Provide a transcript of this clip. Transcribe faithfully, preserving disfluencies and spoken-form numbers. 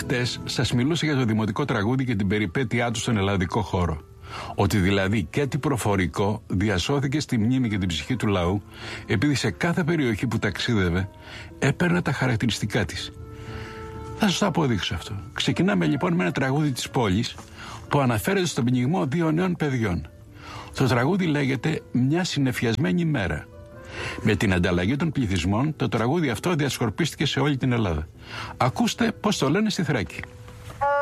Χτες σας μιλούσα για το δημοτικό τραγούδι και την περιπέτειά του στον ελλαδικό χώρο. Ότι δηλαδή και τι προφορικό διασώθηκε στη μνήμη και την ψυχή του λαού, επειδή σε κάθε περιοχή που ταξίδευε έπαιρνε τα χαρακτηριστικά της. Θα σας το αποδείξω αυτό. Ξεκινάμε λοιπόν με ένα τραγούδι της πόλης που αναφέρεται στον πνιγμό δύο νέων παιδιών. Το τραγούδι λέγεται «Μια συννεφιασμένη μέρα». Με την ανταλλαγή των πληθυσμών, το τραγούδι αυτό διασκορπίστηκε σε όλη την Ελλάδα. Ακούστε πώς το λένε στη Θράκη.